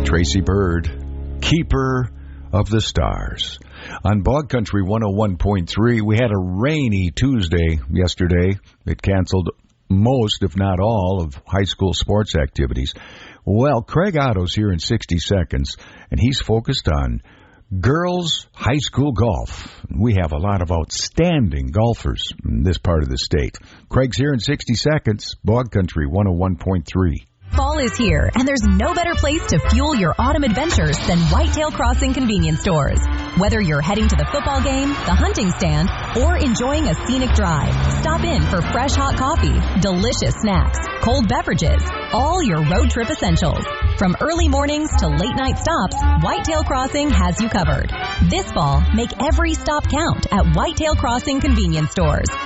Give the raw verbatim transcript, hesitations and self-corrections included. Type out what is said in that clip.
Tracy Bird, Keeper of the Stars. On Bog Country one oh one point three, we had a rainy Tuesday yesterday. It canceled most, if not all, of high school sports activities. Well, Craig Otto's here in sixty seconds, and he's focused on girls high school golf. We have a lot of outstanding golfers in this part of the state. Craig's here in sixty seconds, Bog Country one oh one point three. Fall is here, and there's no better place to fuel your autumn adventures than Whitetail Crossing convenience stores. Whether you're heading to the football game, the hunting stand, or enjoying a scenic drive, stop in for fresh hot coffee, delicious snacks, cold beverages, all your road trip essentials. From early mornings to late night stops, Whitetail Crossing has you covered. This fall, make every stop count at Whitetail Crossing convenience stores.